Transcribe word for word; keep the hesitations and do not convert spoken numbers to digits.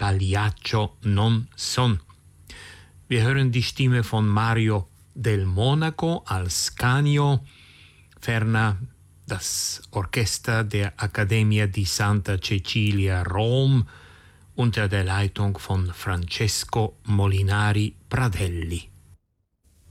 Pagliaccio non son. Wir hören die Stimme von Mario del Monaco als Canio, ferner das Orchester der Accademia di Santa Cecilia Rom unter der Leitung von Francesco Molinari Pradelli.